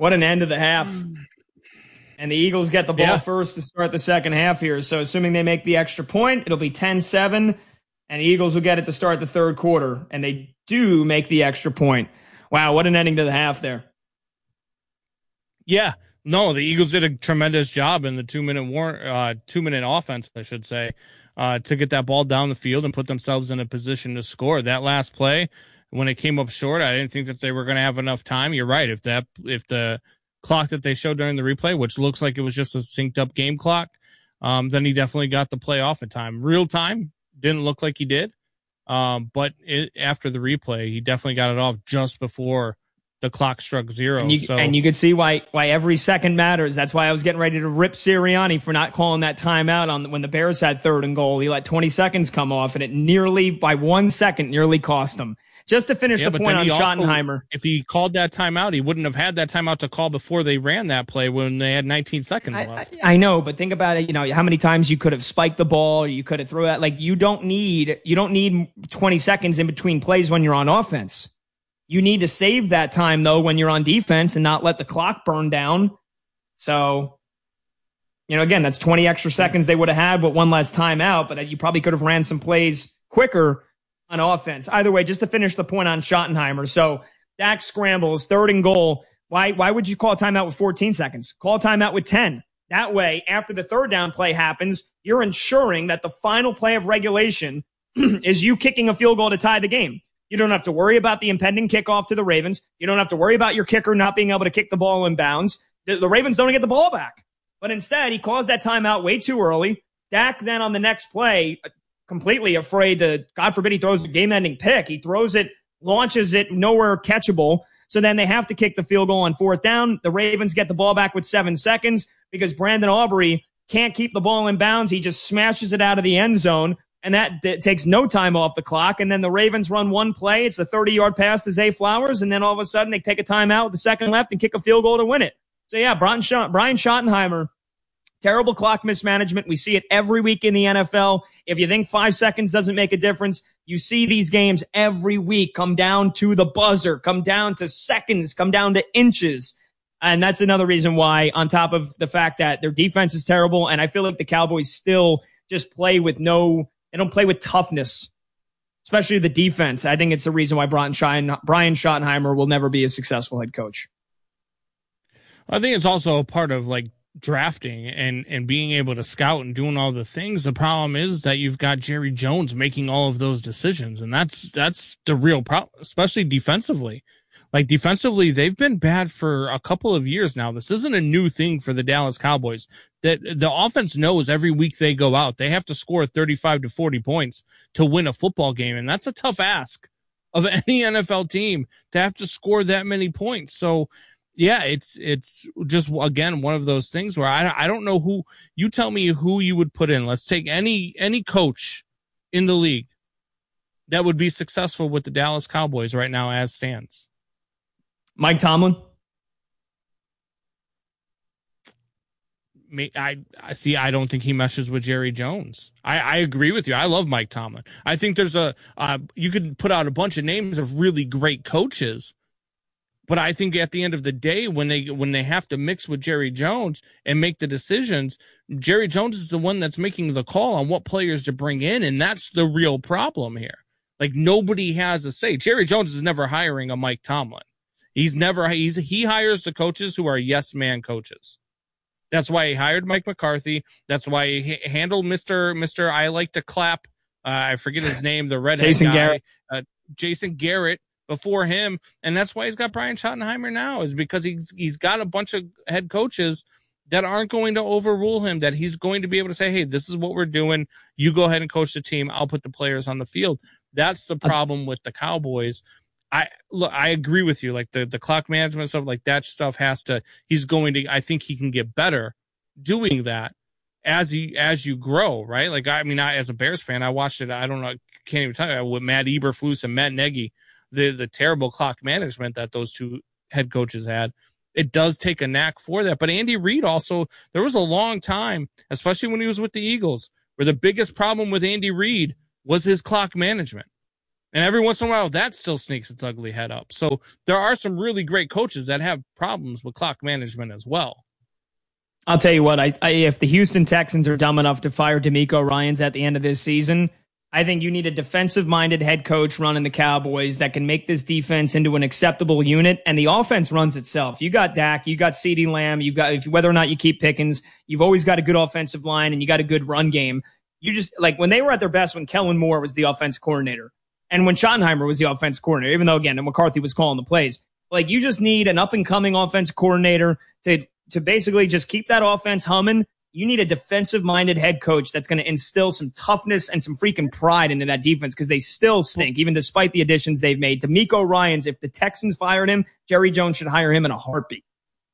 What an end of the half. And the Eagles get the ball first to start the second half here. So assuming they make the extra point, it'll be 10-7, and the Eagles will get it to start the third quarter. And they do make the extra point. Wow, what an ending to the half there. Yeah. No, the Eagles did a tremendous job in the 2-minute offense, I should say, to get that ball down the field and put themselves in a position to score. That last play, when it came up short, I didn't think that they were going to have enough time. You're right. If the clock that they showed during the replay, which looks like it was just a synced up game clock, then he definitely got the play off in time. Real time, didn't look like he did. But after the replay, he definitely got it off just before the clock struck zero. And you could see why every second matters. That's why I was getting ready to rip Sirianni for not calling that timeout when the Bears had 3rd and goal. He let 20 seconds come off, and it nearly, by 1 second, nearly cost him. Just to finish the point on Schottenheimer. If he called that timeout, he wouldn't have had that timeout to call before they ran that play when they had 19 seconds left. I know, but think about it. How many times you could have spiked the ball, or you could have threw it. Like, you don't need 20 seconds in between plays when you're on offense. You need to save that time, though, when you're on defense and not let the clock burn down. So, again, that's 20 extra seconds they would have had, but one less timeout. But you probably could have ran some plays quicker on offense. Either way, just to finish the point on Schottenheimer. So Dak scrambles, 3rd and goal. Why would you call a timeout with 14 seconds? Call a timeout with 10. That way, after the 3rd down play happens, you're ensuring that the final play of regulation is you kicking a field goal to tie the game. You don't have to worry about the impending kickoff to the Ravens. You don't have to worry about your kicker not being able to kick the ball in bounds. The Ravens don't get the ball back. But instead, he calls that timeout way too early. Dak then on the next play, completely afraid to, God forbid, he throws a game-ending pick. He throws it, launches it, nowhere catchable. So then they have to kick the field goal on 4th down. The Ravens get the ball back with 7 seconds because Brandon Aubrey can't keep the ball in bounds. He just smashes it out of the end zone. And that takes no time off the clock. And then the Ravens run one play. It's a 30-yard pass to Zay Flowers. And then all of a sudden they take a timeout with the second left and kick a field goal to win it. So, yeah, Brian Schottenheimer, terrible clock mismanagement. We see it every week in the NFL. If you think 5 seconds doesn't make a difference, you see these games every week come down to the buzzer, come down to seconds, come down to inches. And that's another reason why, on top of the fact that their defense is terrible, and I feel like the Cowboys still just play with they don't play with toughness, especially the defense. I think it's the reason why Brian Schottenheimer will never be a successful head coach. I think it's also a part of drafting and being able to scout and doing all the things. The problem is that you've got Jerry Jones making all of those decisions, and that's the real problem, especially defensively. Defensively, they've been bad for a couple of years now. This isn't a new thing for the Dallas Cowboys. That the offense knows every week they go out, they have to score 35 to 40 points to win a football game. And that's a tough ask of any NFL team to have to score that many points. So yeah, it's just, again, one of those things where I don't know who, you tell me who you would put in. Let's take any coach in the league that would be successful with the Dallas Cowboys right now as stands. Mike Tomlin. I see. I don't think he meshes with Jerry Jones. I agree with you. I love Mike Tomlin. I think there's you could put out a bunch of names of really great coaches, but I think at the end of the day, when they have to mix with Jerry Jones and make the decisions, Jerry Jones is the one that's making the call on what players to bring in, and that's the real problem here. Nobody has a say. Jerry Jones is never hiring a Mike Tomlin. He hires the coaches who are yes man coaches. That's why he hired Mike McCarthy. That's why he handled Mr. I like to clap. I forget his name, the redhead guy, Jason Garrett before him. And that's why he's got Brian Schottenheimer now, is because he's got a bunch of head coaches that aren't going to overrule him, that he's going to be able to say, hey, this is what we're doing. You go ahead and coach the team. I'll put the players on the field. That's the problem with the Cowboys. I agree with you. The clock management stuff, that stuff I think he can get better doing that as you grow, right? As a Bears fan, I watched it. I don't know. Can't even tell you with Matt Eberflus and Matt Nagy, the terrible clock management that those two head coaches had. It does take a knack for that. But Andy Reid also, there was a long time, especially when he was with the Eagles, where the biggest problem with Andy Reid was his clock management. And every once in a while, that still sneaks its ugly head up. So there are some really great coaches that have problems with clock management as well. I'll tell you what, if the Houston Texans are dumb enough to fire DeMeco Ryans at the end of this season, I think you need a defensive-minded head coach running the Cowboys that can make this defense into an acceptable unit, and the offense runs itself. You got Dak, you got CeeDee Lamb, you've got, whether or not you keep Pickens, you've always got a good offensive line, and you got a good run game. You just, like, when they were at their best, when Kellen Moore was the offense coordinator, and when Schottenheimer was the offense coordinator, even though, again, McCarthy was calling the plays, like, you just need an up-and-coming offense coordinator to basically just keep that offense humming. You need a defensive-minded head coach that's going to instill some toughness and some freaking pride into that defense, because they still stink, even despite the additions they've made. DeMeco Ryans, if the Texans fired him, Jerry Jones should hire him in a heartbeat.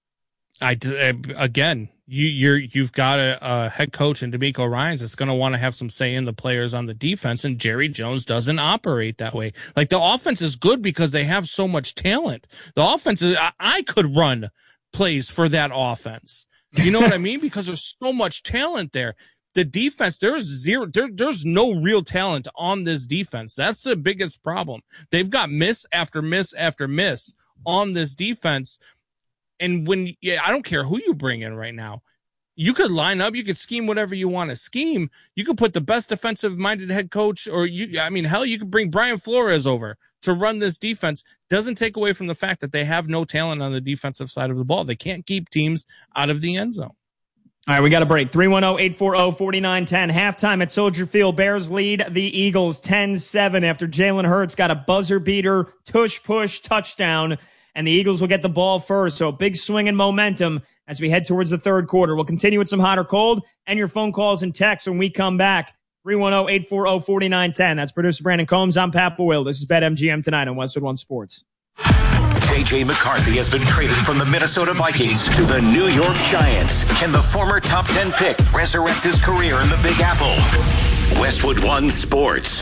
Again, you've got a head coach in DeMeco Ryans that's going to want to have some say in the players on the defense, and Jerry Jones doesn't operate that way. Like, the offense is good because they have so much talent. The offense is, I could run plays for that offense. You know what I mean? Because there's so much talent there. The defense, there's no real talent on this defense. That's the biggest problem. They've got miss after miss after miss on this defense. And I don't care who you bring in right now. You could line up, you could scheme whatever you want to scheme. You could put the best defensive-minded head coach, or you could bring Brian Flores over to run this defense. Doesn't take away from the fact that they have no talent on the defensive side of the ball. They can't keep teams out of the end zone. All right, we got a break. 310-840-4910. Halftime at Soldier Field. Bears lead the Eagles 10-7 after Jalen Hurts got a buzzer beater, tush-push touchdown, and the Eagles will get the ball first. So a big swing in momentum as we head towards the third quarter. We'll continue with some hot or cold and your phone calls and texts when we come back. 310-840-4910. That's producer Brandon Combs. I'm Pat Boyle. This is BetMGM tonight on Westwood One Sports. J.J. McCarthy has been traded from the Minnesota Vikings to the New York Giants. Can the former top 10 pick resurrect his career in the Big Apple? Westwood One Sports.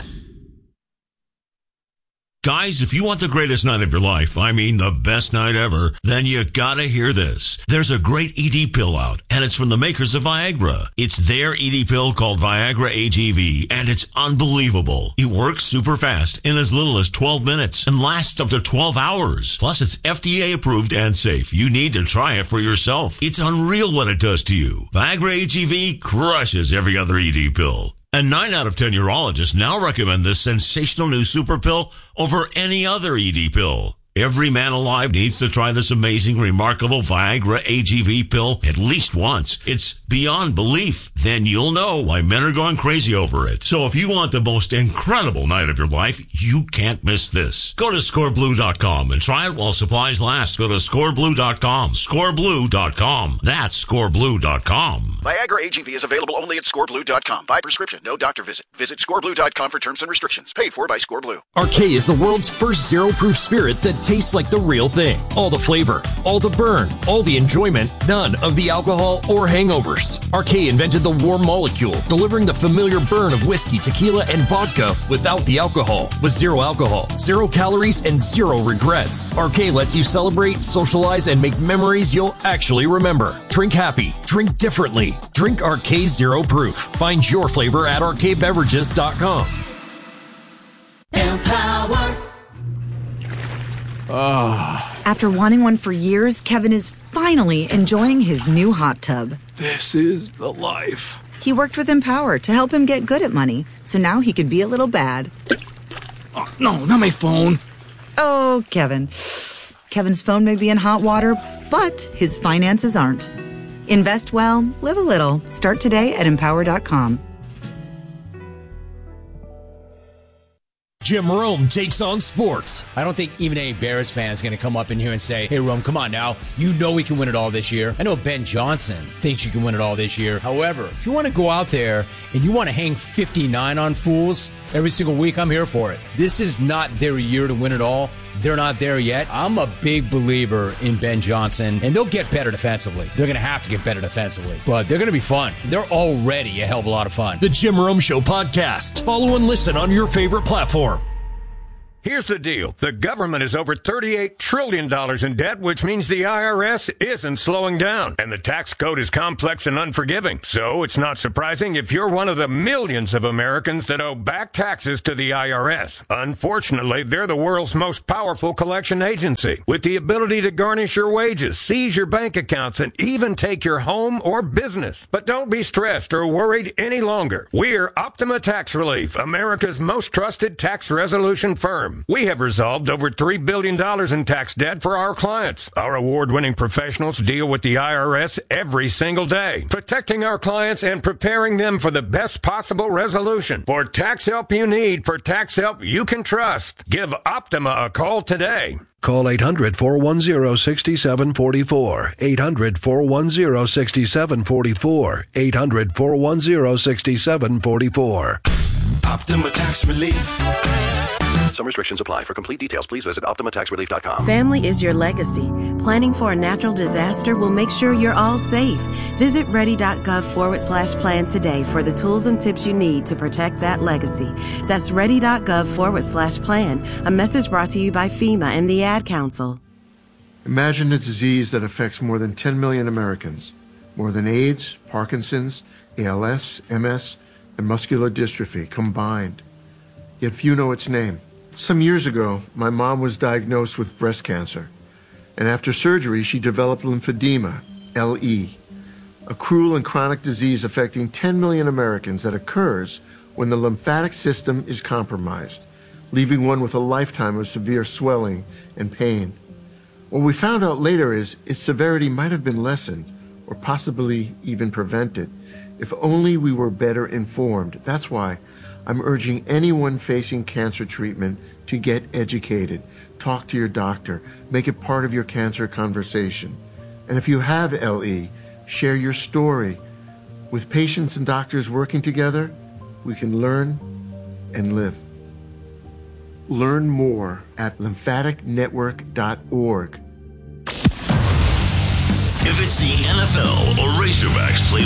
Guys, if you want the greatest night of your life, I mean the best night ever, then you gotta hear this. There's a great ED pill out, and it's from the makers of Viagra. It's their ED pill called Viagra AGV, and it's unbelievable. It works super fast in as little as 12 minutes and lasts up to 12 hours. Plus, it's FDA approved and safe. You need to try it for yourself. It's unreal what it does to you. Viagra AGV crushes every other ED pill. And 9 out of 10 urologists now recommend this sensational new super pill over any other ED pill. Every man alive needs to try this amazing, remarkable Viagra AGV pill at least once. It's beyond belief. Then you'll know why men are going crazy over it. So if you want the most incredible night of your life, you can't miss this. Go to scoreblue.com and try it while supplies last. Go to scoreblue.com. Scoreblue.com. That's scoreblue.com. Viagra AGV is available only at scoreblue.com. By prescription, no doctor visit. Visit scoreblue.com for terms and restrictions. Paid for by Scoreblue. Arcade is the world's first zero-proof spirit that tastes like the real thing. All the flavor, all the burn, all the enjoyment, none of the alcohol or hangovers. Arcade invented the warm molecule, delivering the familiar burn of whiskey, tequila, and vodka without the alcohol. With zero alcohol, 0 calories, and 0 regrets. Arcade lets you celebrate, socialize, and make memories you'll actually remember. Drink happy. Drink differently. Drink Arcade Zero Proof. Find your flavor at arcadebeverages.com. Empower. After wanting one for years, Kevin is finally enjoying his new hot tub. This is the life. He worked with Empower to help him get good at money, so now he can be a little bad. Oh, no, not my phone. Oh, Kevin. Kevin's phone may be in hot water, but his finances aren't. Invest well, live a little. Start today at Empower.com. Jim Rome takes on sports. I don't think even any Bears fan is going to come up in here and say, hey, Rome, come on now. You know we can win it all this year. I know Ben Johnson thinks you can win it all this year. However, if you want to go out there and you want to hang 59 on fools every single week, I'm here for it. This is not their year to win it all. They're not there yet. I'm a big believer in Ben Johnson, and they'll get better defensively. They're going to have to get better defensively, but they're going to be fun. They're already a hell of a lot of fun. The Jim Rome Show podcast. Follow and listen on your favorite platform. Here's the deal. The government is over $38 trillion in debt, which means the IRS isn't slowing down. And the tax code is complex and unforgiving. So it's not surprising if you're one of the millions of Americans that owe back taxes to the IRS. Unfortunately, they're the world's most powerful collection agency, with the ability to garnish your wages, seize your bank accounts, and even take your home or business. But don't be stressed or worried any longer. We're Optima Tax Relief, America's most trusted tax resolution firm. We have resolved over $3 billion in tax debt for our clients. Our award-winning professionals deal with the IRS every single day, protecting our clients and preparing them for the best possible resolution. For tax help you need, for tax help you can trust, give Optima a call today. Call 800-410-6744. 800-410-6744. 800-410-6744. Optima Tax Relief. Some restrictions apply. For complete details, please visit OptimaTaxRelief.com. Family is your legacy. Planning for a natural disaster will make sure you're all safe. Visit ready.gov/plan today for the tools and tips you need to protect that legacy. That's ready.gov/plan. A message brought to you by FEMA and the Ad Council. Imagine a disease that affects more than 10 million Americans. More than AIDS, Parkinson's, ALS, MS, and muscular dystrophy combined. Yet few know its name. Some years ago, my mom was diagnosed with breast cancer, and after surgery, she developed lymphedema, LE, a cruel and chronic disease affecting 10 million Americans that occurs when the lymphatic system is compromised, leaving one with a lifetime of severe swelling and pain. What we found out later is its severity might have been lessened or possibly even prevented if only we were better informed. That's why I'm urging anyone facing cancer treatment to get educated. Talk to your doctor. Make it part of your cancer conversation. And if you have LE, share your story. With patients and doctors working together, we can learn and live. Learn more at lymphaticnetwork.org. If it's the NFL or Razorbacks play